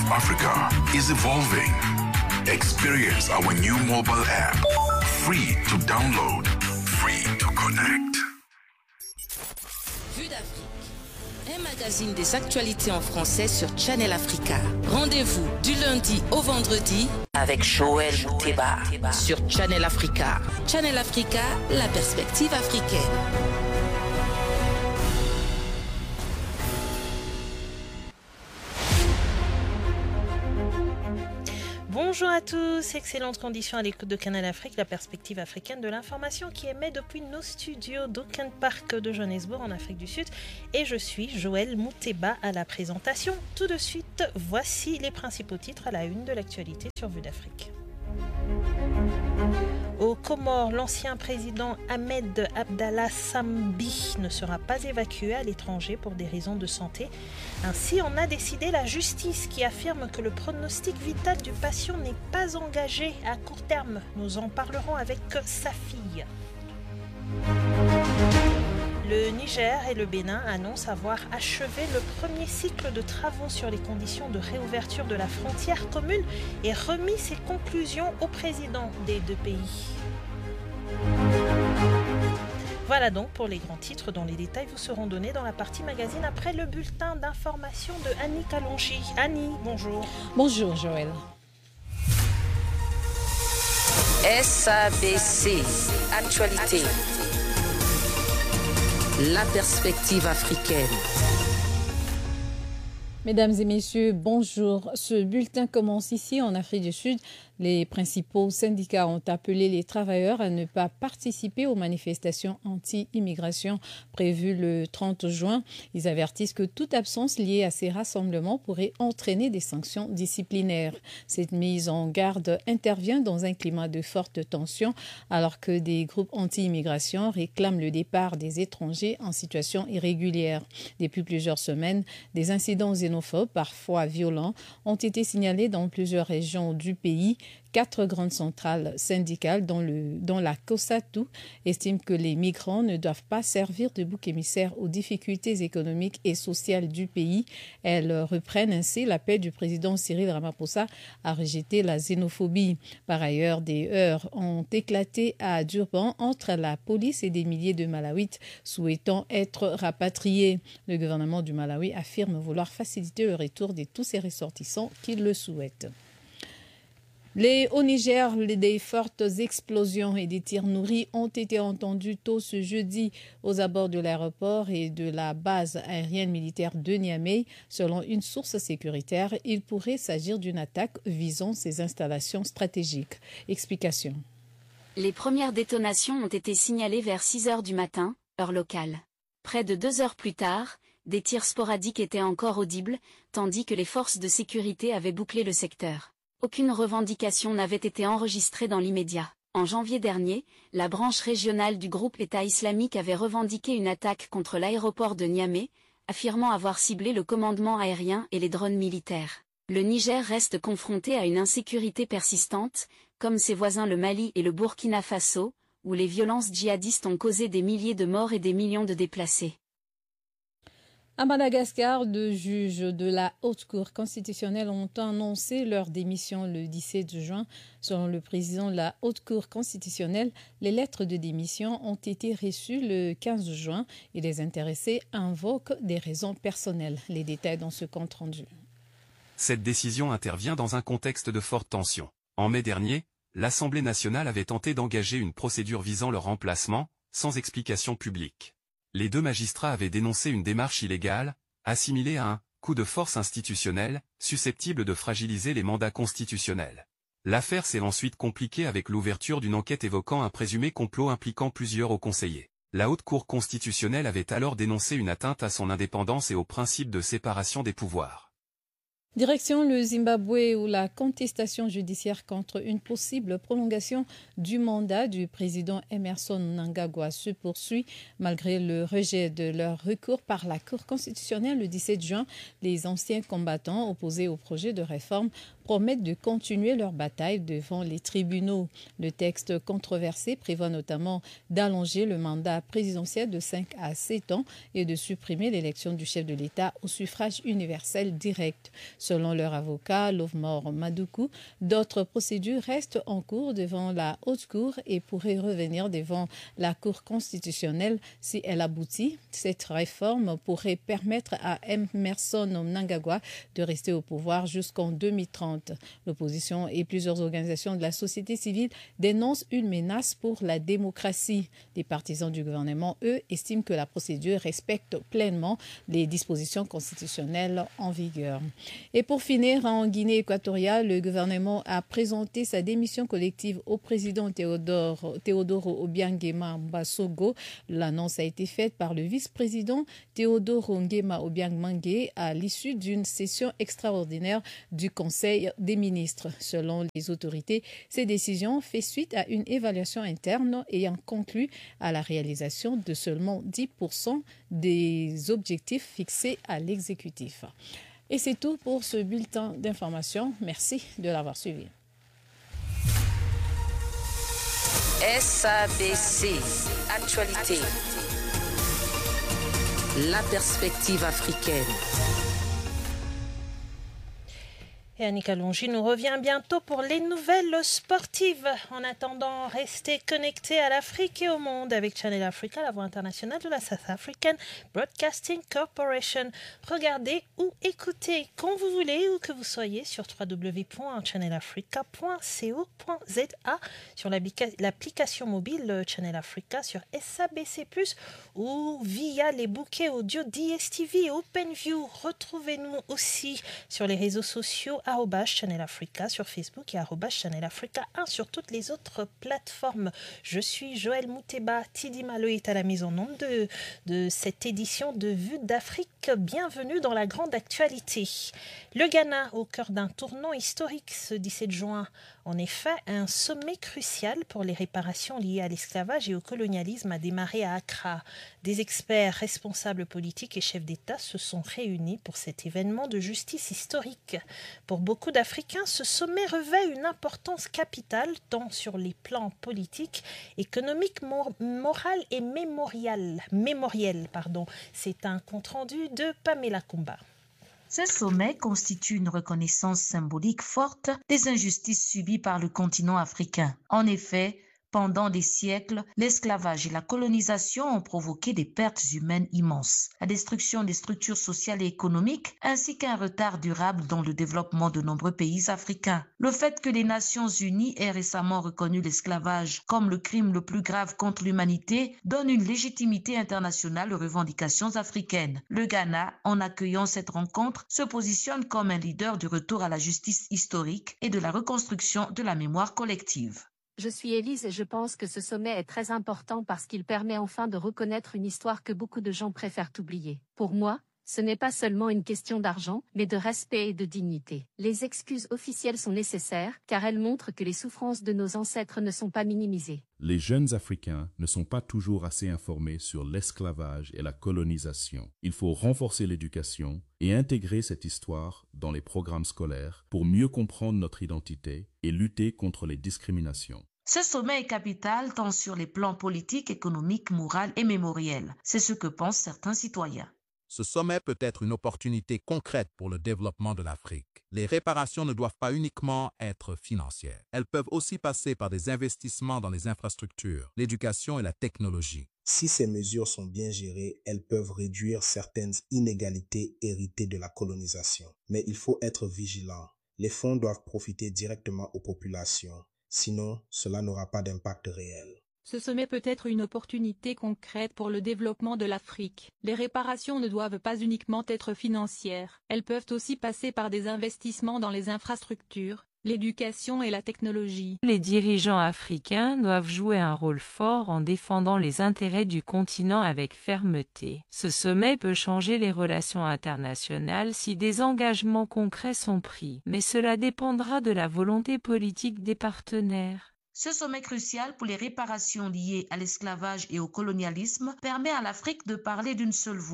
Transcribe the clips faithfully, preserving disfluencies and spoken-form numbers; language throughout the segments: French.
Africa is evolving. Experience our new mobile app. Free to download, free to connect. Vue d'Afrique, un magazine des actualités en français sur Channel Africa. Rendez-vous du lundi au vendredi avec Joël Mouteba sur Channel Africa. Channel Africa, la perspective africaine. Bonjour à tous, excellentes conditions à l'écoute de Canal Afrique, la perspective africaine de l'information qui émet depuis nos studios d'Auckland Park de Johannesburg en Afrique du Sud. Et je suis Joël Mouteba à la présentation. Tout de suite, voici les principaux titres à la une de l'actualité sur Vue d'Afrique. Aux Comores, l'ancien président Ahmed Abdallah Sambi ne sera pas évacué à l'étranger pour des raisons de santé. Ainsi en a décidé la justice qui affirme que le pronostic vital du patient n'est pas engagé à court terme. Nous en parlerons avec sa fille. Le Niger et le Bénin annoncent avoir achevé le premier cycle de travaux sur les conditions de réouverture de la frontière commune et remis ses conclusions au président des deux pays. Voilà donc pour les grands titres dont les détails vous seront donnés dans la partie magazine après le bulletin d'information de Annie Kalonji. Annie, bonjour. Bonjour Joël. S A B C, actualité. La perspective africaine. Mesdames et messieurs, bonjour. Ce bulletin commence ici en Afrique du Sud. Les principaux syndicats ont appelé les travailleurs à ne pas participer aux manifestations anti-immigration prévues le trente juin. Ils avertissent que toute absence liée à ces rassemblements pourrait entraîner des sanctions disciplinaires. Cette mise en garde intervient dans un climat de forte tension alors que des groupes anti-immigration réclament le départ des étrangers en situation irrégulière. Depuis plusieurs semaines, des incidents xénophobes, parfois violents, ont été signalés dans plusieurs régions du pays. Quatre grandes centrales syndicales, dont, le, dont la COSATU, estiment que les migrants ne doivent pas servir de bouc émissaire aux difficultés économiques et sociales du pays. Elles reprennent ainsi l'appel du président Cyril Ramaphosa à rejeter la xénophobie. Par ailleurs, des heurts ont éclaté à Durban entre la police et des milliers de Malawites souhaitant être rapatriés. Le gouvernement du Malawi affirme vouloir faciliter le retour de tous ses ressortissants qui le souhaitent. Les, au Niger, des fortes explosions et des tirs nourris ont été entendus tôt ce jeudi aux abords de l'aéroport et de la base aérienne militaire de Niamey. Selon une source sécuritaire, il pourrait s'agir d'une attaque visant ces installations stratégiques. Explication. Les premières détonations ont été signalées vers six heures du matin, heure locale. Près de deux heures plus tard, des tirs sporadiques étaient encore audibles, tandis que les forces de sécurité avaient bouclé le secteur. Aucune revendication n'avait été enregistrée dans l'immédiat. En janvier dernier, la branche régionale du groupe État islamique avait revendiqué une attaque contre l'aéroport de Niamey, affirmant avoir ciblé le commandement aérien et les drones militaires. Le Niger reste confronté à une insécurité persistante, comme ses voisins le Mali et le Burkina Faso, où les violences djihadistes ont causé des milliers de morts et des millions de déplacés. À Madagascar, deux juges de la Haute Cour constitutionnelle ont annoncé leur démission le dix-sept juin. Selon le président de la Haute Cour constitutionnelle, les lettres de démission ont été reçues le quinze juin et les intéressés invoquent des raisons personnelles. Les détails dans ce compte rendu. Cette décision intervient dans un contexte de forte tension. En mai dernier, l'Assemblée nationale avait tenté d'engager une procédure visant leur remplacement, sans explication publique. Les deux magistrats avaient dénoncé une démarche illégale, assimilée à un « coup de force institutionnel » susceptible de fragiliser les mandats constitutionnels. L'affaire s'est ensuite compliquée avec l'ouverture d'une enquête évoquant un présumé complot impliquant plusieurs hauts conseillers. La Haute Cour constitutionnelle avait alors dénoncé une atteinte à son indépendance et au principe de séparation des pouvoirs. Direction le Zimbabwe où la contestation judiciaire contre une possible prolongation du mandat du président Emmerson Mnangagwa se poursuit. Malgré le rejet de leur recours par la Cour constitutionnelle le dix-sept juin, les anciens combattants opposés au projet de réforme promettent de continuer leur bataille devant les tribunaux. Le texte controversé prévoit notamment d'allonger le mandat présidentiel de cinq à sept ans et de supprimer l'élection du chef de l'État au suffrage universel direct. Selon leur avocat, Lovemore Madoukou, d'autres procédures restent en cours devant la Haute Cour et pourraient revenir devant la Cour constitutionnelle si elle aboutit. Cette réforme pourrait permettre à Emmerson Mnangagwa de rester au pouvoir jusqu'en deux mille trente. L'opposition et plusieurs organisations de la société civile dénoncent une menace pour la démocratie. Les partisans du gouvernement, eux, estiment que la procédure respecte pleinement les dispositions constitutionnelles en vigueur. Et pour finir, en Guinée équatoriale, le gouvernement a présenté sa démission collective au président Théodore, Théodoro Obiang Nguema Mbasogo. L'annonce a été faite par le vice-président Théodoro Nguema Obiang Mangue à l'issue d'une session extraordinaire du Conseil des ministres. Selon les autorités, ces décisions font suite à une évaluation interne ayant conclu à la réalisation de seulement dix pour cent des objectifs fixés à l'exécutif. Et c'est tout pour ce bulletin d'information. Merci de l'avoir suivi. S A B C, actualité. La perspective africaine. Et Annika Longi nous revient bientôt pour les nouvelles sportives. En attendant, restez connectés à l'Afrique et au monde avec Channel Africa, la voix internationale de la South African Broadcasting Corporation. Regardez ou écoutez quand vous voulez, où que vous soyez, sur w w w point channel africa point co point z a, sur l'application mobile Channel Africa, sur S A B C plus, ou via les bouquets audio D S T V et OpenView. Retrouvez-nous aussi sur les réseaux sociaux arobase Channel Africa sur Facebook et arobase Channel Africa un sur toutes les autres plateformes. Je suis Joël Mouteba. Tidi Malo est à la mise en onde de, de cette édition de Vue d'Afrique. Bienvenue dans la grande actualité. Le Ghana au cœur d'un tournant historique ce dix-sept juin. En effet, un sommet crucial pour les réparations liées à l'esclavage et au colonialisme a démarré à Accra. Des experts, responsables politiques et chefs d'État se sont réunis pour cet événement de justice historique. Pour beaucoup d'Africains, ce sommet revêt une importance capitale tant sur les plans politiques, économiques, mor- moral et mémorial. mémoriel. Pardon. C'est un compte-rendu de Pamela Kumba. Ce sommet constitue une reconnaissance symbolique forte des injustices subies par le continent africain. En effet, pendant des siècles, l'esclavage et la colonisation ont provoqué des pertes humaines immenses, la destruction des structures sociales et économiques, ainsi qu'un retard durable dans le développement de nombreux pays africains. Le fait que les Nations Unies aient récemment reconnu l'esclavage comme le crime le plus grave contre l'humanité donne une légitimité internationale aux revendications africaines. Le Ghana, en accueillant cette rencontre, se positionne comme un leader du retour à la justice historique et de la reconstruction de la mémoire collective. Je suis Élise et je pense que ce sommet est très important parce qu'il permet enfin de reconnaître une histoire que beaucoup de gens préfèrent oublier. Pour moi, ce n'est pas seulement une question d'argent, mais de respect et de dignité. Les excuses officielles sont nécessaires, car elles montrent que les souffrances de nos ancêtres ne sont pas minimisées. Les jeunes Africains ne sont pas toujours assez informés sur l'esclavage et la colonisation. Il faut renforcer l'éducation et intégrer cette histoire dans les programmes scolaires pour mieux comprendre notre identité et lutter contre les discriminations. Ce sommet est capital tant sur les plans politiques, économiques, moraux et mémoriels. C'est ce que pensent certains citoyens. Ce sommet peut être une opportunité concrète pour le développement de l'Afrique. Les réparations ne doivent pas uniquement être financières. Elles peuvent aussi passer par des investissements dans les infrastructures, l'éducation et la technologie. Si ces mesures sont bien gérées, elles peuvent réduire certaines inégalités héritées de la colonisation. Mais il faut être vigilant. Les fonds doivent profiter directement aux populations. Sinon, cela n'aura pas d'impact réel. Ce sommet peut être une opportunité concrète pour le développement de l'Afrique. Les réparations ne doivent pas uniquement être financières, elles peuvent aussi passer par des investissements dans les infrastructures, l'éducation et la technologie. Les dirigeants africains doivent jouer un rôle fort en défendant les intérêts du continent avec fermeté. Ce sommet peut changer les relations internationales si des engagements concrets sont pris, mais cela dépendra de la volonté politique des partenaires. Ce sommet crucial pour les réparations liées à l'esclavage et au colonialisme permet à l'Afrique de parler d'une seule voix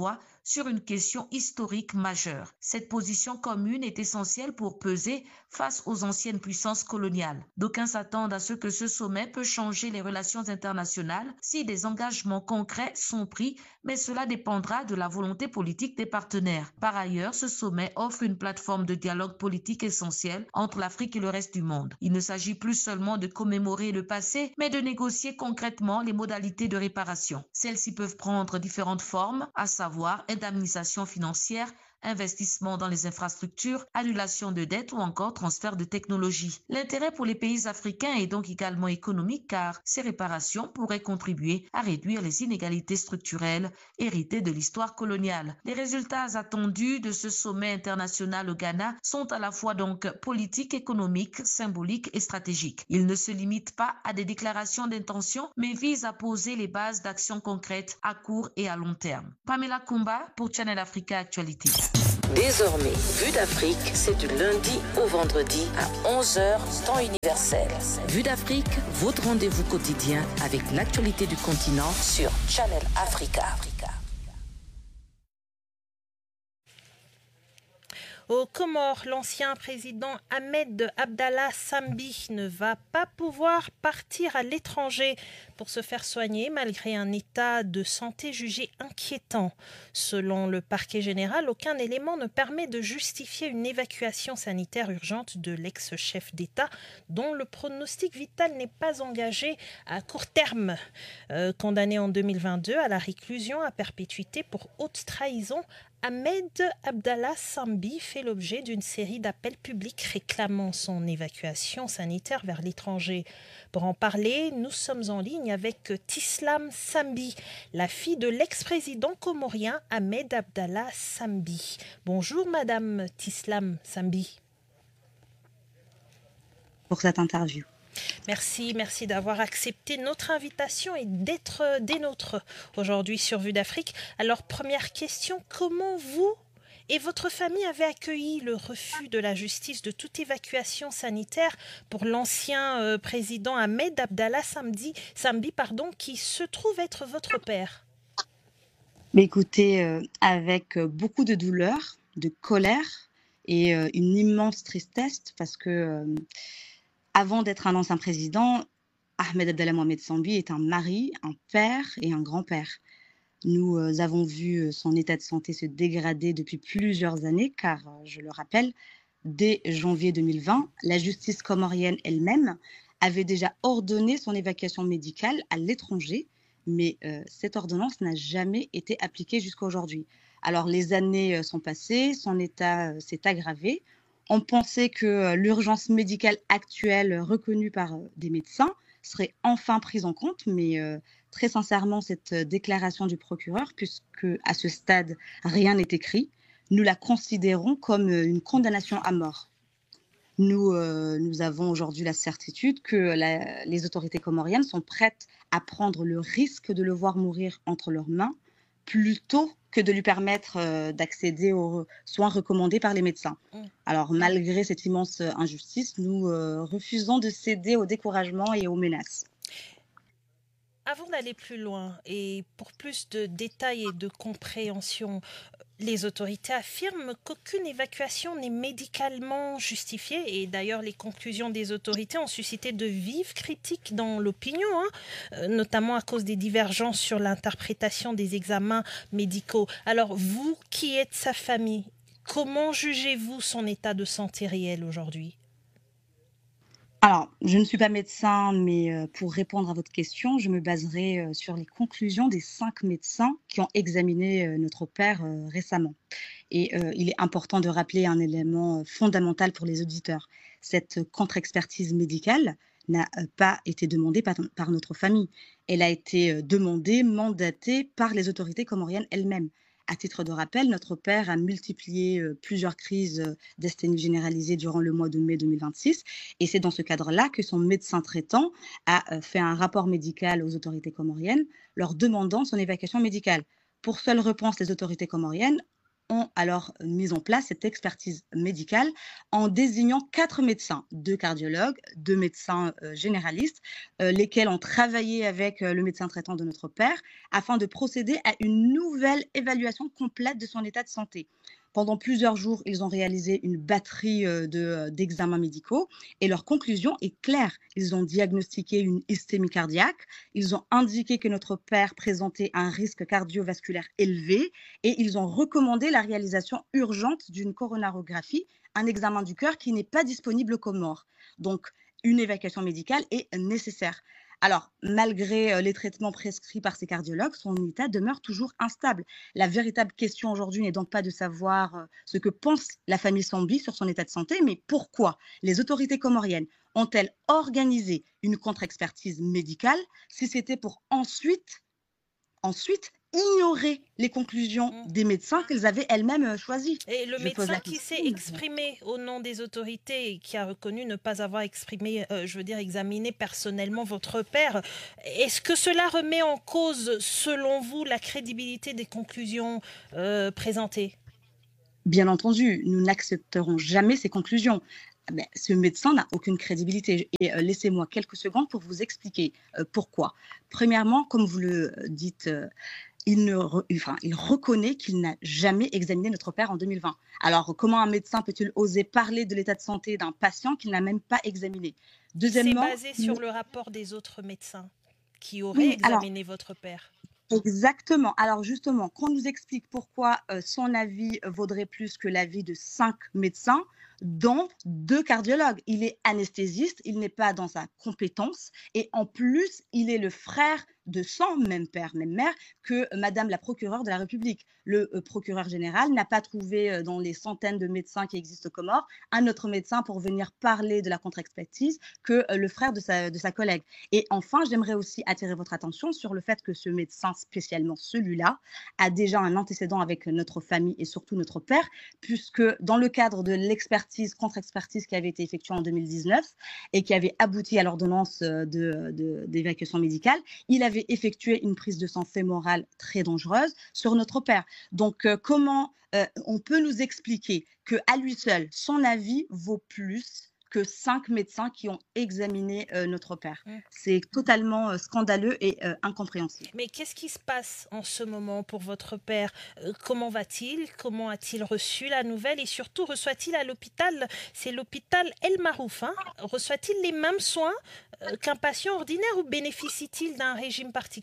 sur une question historique majeure. Cette position commune est essentielle pour peser face aux anciennes puissances coloniales. D'aucuns s'attendent à ce que ce sommet peut changer les relations internationales si des engagements concrets sont pris, mais cela dépendra de la volonté politique des partenaires. Par ailleurs, ce sommet offre une plateforme de dialogue politique essentielle entre l'Afrique et le reste du monde. Il ne s'agit plus seulement de commémorer le passé, mais de négocier concrètement les modalités de réparation. Celles-ci peuvent prendre différentes formes, à savoir indemnisation financière, investissement dans les infrastructures, annulation de dettes ou encore transfert de technologies. L'intérêt pour les pays africains est donc également économique car ces réparations pourraient contribuer à réduire les inégalités structurelles héritées de l'histoire coloniale. Les résultats attendus de ce sommet international au Ghana sont à la fois donc politiques, économiques, symboliques et stratégiques. Ils ne se limitent pas à des déclarations d'intention mais visent à poser les bases d'actions concrètes à court et à long terme. Pamela Kumba pour Channel Africa Actualité. Désormais, Vue d'Afrique, c'est du lundi au vendredi à onze heures, temps universel. Vue d'Afrique, votre rendez-vous quotidien avec l'actualité du continent sur Channel Africa. Aux Comores, l'ancien président Ahmed Abdallah Sambi ne va pas pouvoir partir à l'étranger pour se faire soigner malgré un état de santé jugé inquiétant. Selon le parquet général, aucun élément ne permet de justifier une évacuation sanitaire urgente de l'ex-chef d'État dont le pronostic vital n'est pas engagé à court terme. Euh, condamné en deux mille vingt-deux à la réclusion à perpétuité pour haute trahison, Ahmed Abdallah Sambi fait l'objet d'une série d'appels publics réclamant son évacuation sanitaire vers l'étranger. Pour en parler, nous sommes en ligne avec Tislam Sambi, la fille de l'ex-président comorien Ahmed Abdallah Sambi. Bonjour Madame Tislam Sambi. Pour cette interview. Merci, merci d'avoir accepté notre invitation et d'être des nôtres aujourd'hui sur Vue d'Afrique. Alors, première question, comment vous et votre famille avez accueilli le refus de la justice de toute évacuation sanitaire pour l'ancien euh, président Ahmed Abdallah Sambi, Sambi pardon, qui se trouve être votre père? Mais écoutez, euh, avec beaucoup de douleur, de colère et euh, une immense tristesse parce que... Euh, Avant d'être un ancien président, Ahmed Abdallah Mohamed Sambi est un mari, un père et un grand-père. Nous euh, avons vu son état de santé se dégrader depuis plusieurs années, car, euh, je le rappelle, dès janvier deux mille vingt, la justice comorienne elle-même avait déjà ordonné son évacuation médicale à l'étranger, mais euh, cette ordonnance n'a jamais été appliquée jusqu'à aujourd'hui. Alors les années euh, sont passées, son état euh, s'est aggravé. On pensait que l'urgence médicale actuelle reconnue par des médecins serait enfin prise en compte, mais euh, très sincèrement, cette déclaration du procureur, puisque à ce stade, rien n'est écrit, nous la considérons comme une condamnation à mort. Nous, euh, nous avons aujourd'hui la certitude que la, les autorités comoriennes sont prêtes à prendre le risque de le voir mourir entre leurs mains plutôt que de lui permettre euh, d'accéder aux soins recommandés par les médecins. Alors, malgré cette immense injustice, nous euh, refusons de céder au découragement et aux menaces. Avant d'aller plus loin et pour plus de détails et de compréhension, les autorités affirment qu'aucune évacuation n'est médicalement justifiée et d'ailleurs les conclusions des autorités ont suscité de vives critiques dans l'opinion, hein, notamment à cause des divergences sur l'interprétation des examens médicaux. Alors vous qui êtes sa famille, comment jugez-vous son état de santé réel aujourd'hui ? Alors, je ne suis pas médecin, mais pour répondre à votre question, je me baserai sur les conclusions des cinq médecins qui ont examiné notre père récemment. Et euh, il est important de rappeler un élément fondamental pour les auditeurs. Cette contre-expertise médicale n'a pas été demandée par, par notre famille. Elle a été demandée, mandatée par les autorités comoriennes elles-mêmes. À titre de rappel, notre père a multiplié euh, plusieurs crises euh, d'asthénie généralisée durant le mois de mai deux mille vingt-six et c'est dans ce cadre-là que son médecin traitant a euh, fait un rapport médical aux autorités comoriennes leur demandant son évacuation médicale. Pour seule réponse des autorités comoriennes, ont alors mis en place cette expertise médicale en désignant quatre médecins, deux cardiologues, deux médecins euh, généralistes, euh, lesquels ont travaillé avec euh, le médecin traitant de notre père afin de procéder à une nouvelle évaluation complète de son état de santé. Pendant plusieurs jours, ils ont réalisé une batterie euh, de, euh, d'examens médicaux et leur conclusion est claire. Ils ont diagnostiqué une ischémie cardiaque, ils ont indiqué que notre père présentait un risque cardiovasculaire élevé et ils ont recommandé la réalisation urgente d'une coronarographie, un examen du cœur qui n'est pas disponible aux Comores. Donc, une évacuation médicale est nécessaire. Alors, malgré les traitements prescrits par ces cardiologues, son état demeure toujours instable. La véritable question aujourd'hui n'est donc pas de savoir ce que pense la famille Sambi sur son état de santé, mais pourquoi les autorités comoriennes ont-elles organisé une contre-expertise médicale si c'était pour ensuite, ensuite ignorer les conclusions mmh. des médecins qu'elles avaient elles-mêmes choisis. Et le Je médecin qui s'est exprimé au nom des autorités et qui a reconnu ne pas avoir exprimé, euh, je veux dire, examiné personnellement votre père, est-ce que cela remet en cause, selon vous, la crédibilité des conclusions euh, présentées ? Bien entendu, nous n'accepterons jamais ces conclusions. Ben, ce médecin n'a aucune crédibilité. Et euh, laissez-moi quelques secondes pour vous expliquer euh, pourquoi. Premièrement, comme vous le dites, euh, il, ne re, enfin, il reconnaît qu'il n'a jamais examiné notre père en deux mille vingt. Alors, comment un médecin peut-il oser parler de l'état de santé d'un patient qu'il n'a même pas examiné ? Deuxièmement, c'est basé sur le rapport des autres médecins qui auraient oui, examiné alors, votre père. Exactement. Alors justement, qu'on nous explique pourquoi euh, son avis vaudrait plus que l'avis de cinq médecins, dont deux cardiologues. Il est anesthésiste, il n'est pas dans sa compétence et en plus, il est le frère de sang, même père, même mère, que Madame la procureure de la République. Le euh, procureur général n'a pas trouvé euh, dans les centaines de médecins qui existent aux Comores un autre médecin pour venir parler de la contre-expertise que euh, le frère de sa, de sa collègue. Et enfin, j'aimerais aussi attirer votre attention sur le fait que ce médecin, spécialement celui-là, a déjà un antécédent avec notre famille et surtout notre père, puisque dans le cadre de l'expertise, contre-expertise qui avait été effectuée en deux mille dix-neuf et qui avait abouti à l'ordonnance de, de, d'évacuation médicale, il avait effectué une prise de sang fémorale très dangereuse sur notre père. Donc, euh, comment euh, on peut nous expliquer qu'à lui seul, son avis vaut plus que cinq médecins qui ont examiné euh, notre père. Mmh. C'est totalement euh, scandaleux et euh, incompréhensible. Mais qu'est-ce qui se passe en ce moment pour votre père ? euh, Comment va-t-il ? Comment a-t-il reçu la nouvelle ? Et surtout, reçoit-il à l'hôpital, c'est l'hôpital El Marouf, hein, reçoit-il les mêmes soins euh, qu'un patient ordinaire ou bénéficie-t-il d'un régime particulier ?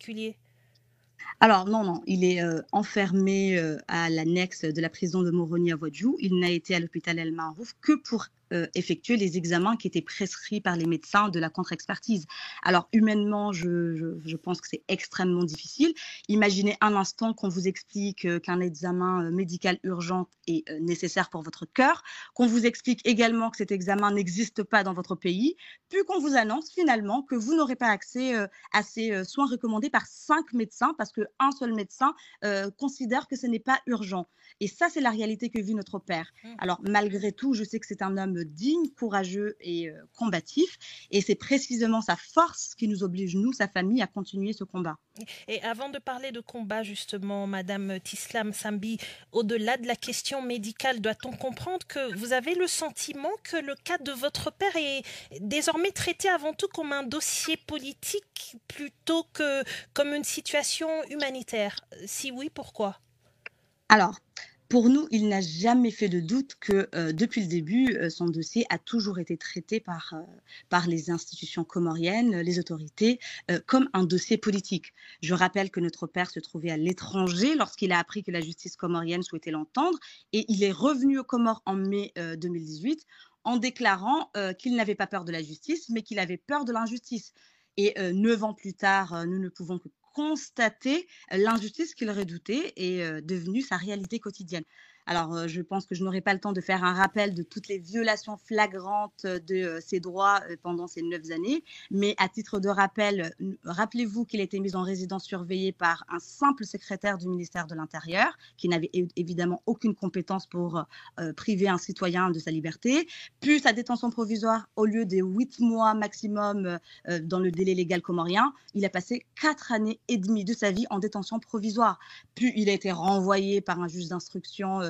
Alors non, non, il est euh, enfermé euh, à l'annexe de la prison de Moroni à Ouadjou. Il n'a été à l'hôpital El Marouf que pour Euh, effectuer les examens qui étaient prescrits par les médecins de la contre-expertise. Alors humainement, je, je, je pense que c'est extrêmement difficile. Imaginez un instant qu'on vous explique euh, qu'un examen euh, médical urgent est euh, nécessaire pour votre cœur, qu'on vous explique également que cet examen n'existe pas dans votre pays, puis qu'on vous annonce finalement que vous n'aurez pas accès euh, à ces euh, soins recommandés par cinq médecins parce qu'un seul médecin euh, considère que ce n'est pas urgent. Et ça, c'est la réalité que vit notre père. Alors malgré tout, je sais que c'est un homme digne, courageux et euh, combatif. Et c'est précisément sa force qui nous oblige, nous, sa famille, à continuer ce combat. Et avant de parler de combat, justement, Madame Tislam Sambi, au-delà de la question médicale, doit-on comprendre que vous avez le sentiment que le cas de votre père est désormais traité avant tout comme un dossier politique plutôt que comme une situation humanitaire ? Si oui, pourquoi ? Alors, pour nous, il n'a jamais fait de doute que euh, depuis le début, euh, son dossier a toujours été traité par, euh, par les institutions comoriennes, les autorités, euh, comme un dossier politique. Je rappelle que notre père se trouvait à l'étranger lorsqu'il a appris que la justice comorienne souhaitait l'entendre et il est revenu aux Comores en mai euh, deux mille dix-huit en déclarant euh, qu'il n'avait pas peur de la justice, mais qu'il avait peur de l'injustice. Et euh, neuf ans plus tard, euh, nous ne pouvons que constater l'injustice qu'il redoutait est euh, devenue sa réalité quotidienne. Alors, euh, je pense que je n'aurai pas le temps de faire un rappel de toutes les violations flagrantes de euh, ses droits euh, pendant ces neuf années, mais à titre de rappel, euh, rappelez-vous qu'il a été mis en résidence surveillée par un simple secrétaire du ministère de l'Intérieur, qui n'avait é- évidemment aucune compétence pour euh, priver un citoyen de sa liberté, puis sa détention provisoire, au lieu des huit mois maximum euh, dans le délai légal comorien, il a passé quatre années et demie de sa vie en détention provisoire. Puis il a été renvoyé par un juge d'instruction euh,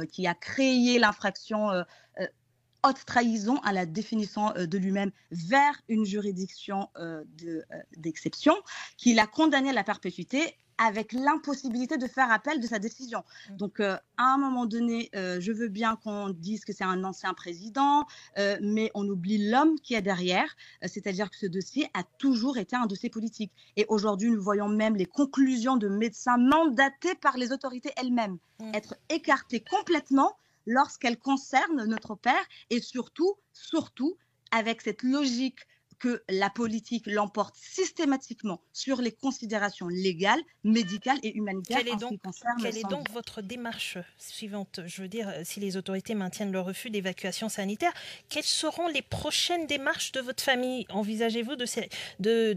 qui a créé l'infraction euh, euh, haute trahison à la définition euh, de lui-même vers une juridiction euh, de, euh, d'exception, qui l'a condamné à la perpétuité avec l'impossibilité de faire appel de sa décision. Donc, euh, à un moment donné, euh, je veux bien qu'on dise que c'est un ancien président, euh, mais on oublie l'homme qui est derrière, euh, c'est-à-dire que ce dossier a toujours été un dossier politique. Et aujourd'hui, nous voyons même les conclusions de médecins mandatés par les autorités elles-mêmes mmh. être écartées complètement lorsqu'elles concernent notre père, et surtout, surtout, avec cette logique que la politique l'emporte systématiquement sur les considérations légales, médicales et humanitaires. Quelle est donc, quelle est donc votre démarche suivante? Je veux dire, si les autorités maintiennent le refus d'évacuation sanitaire, quelles seront les prochaines démarches de votre famille? Envisagez-vous de, de,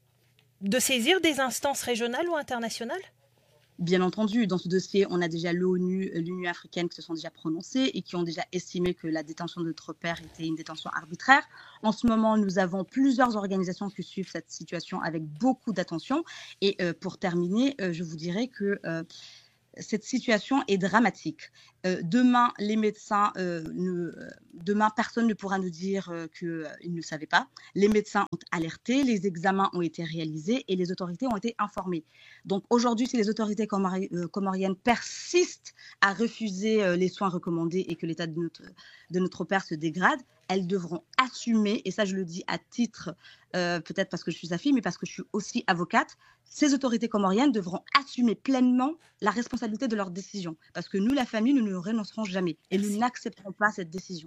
de saisir des instances régionales ou internationales? Bien entendu, dans ce dossier, on a déjà l'ONU, l'Union africaine qui se sont déjà prononcées et qui ont déjà estimé que la détention de notre père était une détention arbitraire. En ce moment, nous avons plusieurs organisations qui suivent cette situation avec beaucoup d'attention. Et euh, pour terminer, euh, je vous dirais que euh, cette situation est dramatique. Euh, demain, les médecins, euh, ne, euh, demain, personne ne pourra nous dire euh, qu'ils euh, ne savaient pas. Les médecins ont alerté, les examens ont été réalisés et les autorités ont été informées. Donc aujourd'hui, si les autorités comori- euh, comoriennes persistent à refuser euh, les soins recommandés et que l'état de notre, de notre père se dégrade, elles devront assumer, et ça je le dis à titre, euh, peut-être parce que je suis sa fille, mais parce que je suis aussi avocate, ces autorités comoriennes devront assumer pleinement la responsabilité de leurs décisions. Parce que nous, la famille, nous ne renoncerons jamais et Merci. Nous n'accepterons pas cette décision.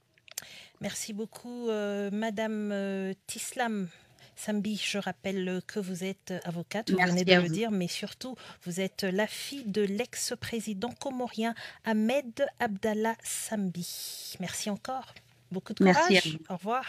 Merci beaucoup, euh, Madame euh, Tislam Sambi. Je rappelle que vous êtes avocate, vous Merci venez de le vous. dire, mais surtout, vous êtes la fille de l'ex-président comorien Ahmed Abdallah Sambi. Merci encore. Beaucoup de courage. Merci. Au revoir.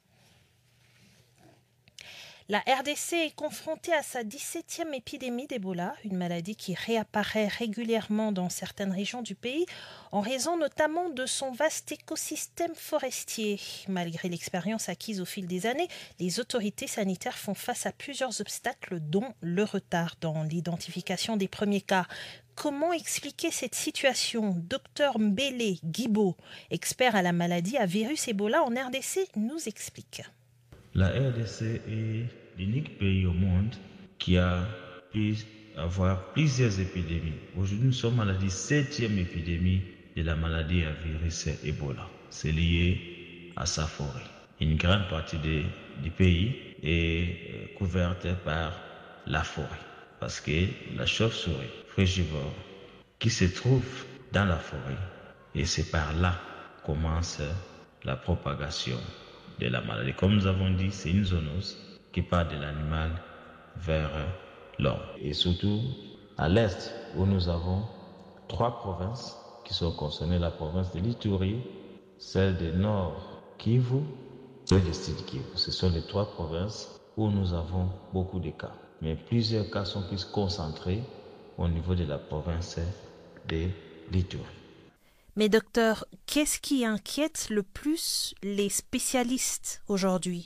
La R D C est confrontée à sa dix-septième épidémie d'Ebola, une maladie qui réapparaît régulièrement dans certaines régions du pays, en raison notamment de son vaste écosystème forestier. Malgré l'expérience acquise au fil des années, les autorités sanitaires font face à plusieurs obstacles, dont le retard dans l'identification des premiers cas. Comment expliquer cette situation? Docteur Mbele Guibo, expert à la maladie à virus Ebola en R D C, nous explique. La R D C est l'unique pays au monde qui a pu avoir plusieurs épidémies. Aujourd'hui, nous sommes à la dix-septième épidémie de la maladie à virus Ebola. C'est lié à sa forêt. Une grande partie de, du pays est couverte par la forêt parce que la chauve-souris frugivore qui se trouve dans la forêt, et c'est par là que commence la propagation de la maladie. Comme nous avons dit, c'est une zoonose qui part de l'animal vers l'homme. Et surtout à l'est, où nous avons trois provinces qui sont concernées, la province de l'Ituri, celle du Nord Kivu, celle du Sud Kivu. Ce sont les trois provinces où nous avons beaucoup de cas. Mais plusieurs cas sont plus concentrés au niveau de la province de l'Ituri. Mais docteur, qu'est-ce qui inquiète le plus les spécialistes aujourd'hui?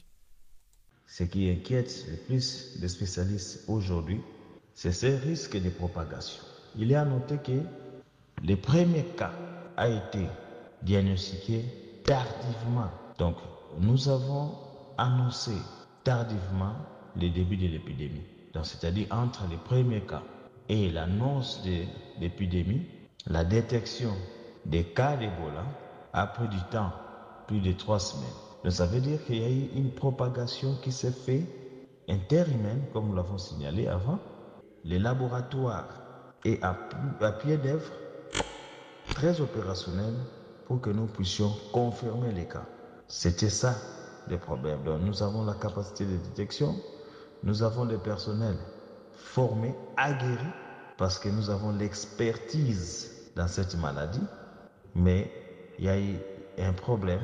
Ce qui inquiète le plus les spécialistes aujourd'hui, c'est ce risque de propagation. Il est à noter que le premier cas a été diagnostiqué tardivement. Donc, nous avons annoncé tardivement le début de l'épidémie. Donc, c'est-à-dire entre les premiers cas et l'annonce de l'épidémie, la détection des cas d'Ebola a pris du temps, plus de trois semaines. Donc ça veut dire qu'il y a eu une propagation qui s'est faite interhumaine, comme nous l'avons signalé avant. Les laboratoires est à, à pied d'œuvre, très opérationnel, pour que nous puissions confirmer les cas. C'était ça le problème. Donc nous avons la capacité de détection, nous avons des personnels formés, aguerris, parce que nous avons l'expertise dans cette maladie. Mais il y a eu un problème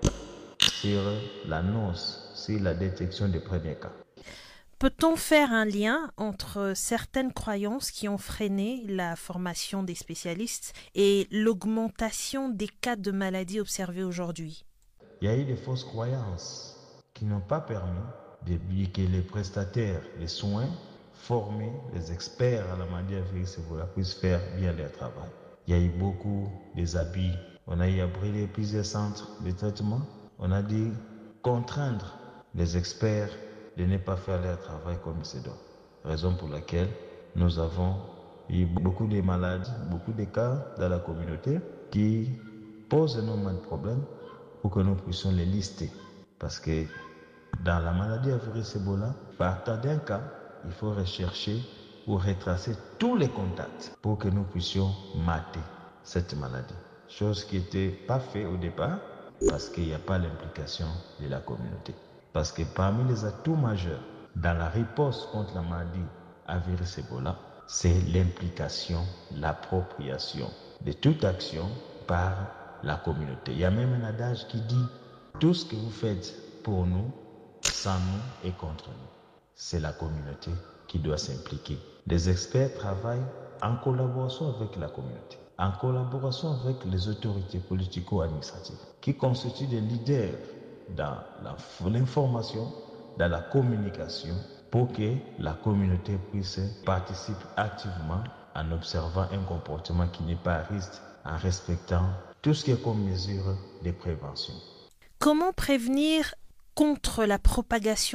sur l'annonce, sur la détection des premiers cas. Peut-on faire un lien entre certaines croyances qui ont freiné la formation des spécialistes et l'augmentation des cas de maladies observés aujourd'hui? Il y a eu des fausses croyances qui n'ont pas permis de que les prestataires des soins formés, les experts à la maladie à virus Ebola puissent faire bien leur travail. Il y a eu beaucoup des abus. On a eu à brûler plusieurs centres de traitement. On a dû contraindre les experts de ne pas faire leur travail comme il se doit. Raison pour laquelle nous avons eu beaucoup de malades, beaucoup de cas dans la communauté qui posent énormément de problèmes pour que nous puissions les lister. Parce que dans la maladie à virus Ebola, partant d'un cas, il faut rechercher ou retracer tous les contacts pour que nous puissions mater cette maladie. Chose qui n'était pas faite au départ parce qu'il n'y a pas l'implication de la communauté. Parce que parmi les atouts majeurs dans la riposte contre la maladie à virus Ebola, c'est l'implication, l'appropriation de toute action par la communauté. Il y a même un adage qui dit « Tout ce que vous faites pour nous, sans nous et contre nous ». C'est la communauté qui doit s'impliquer. Les experts travaillent en collaboration avec la communauté, en collaboration avec les autorités politico-administratives, qui constituent des leaders dans l'information, dans la communication, pour que la communauté puisse participer activement en observant un comportement qui n'est pas à risque, en respectant tout ce qui est comme mesure de prévention. Comment prévenir contre la propagation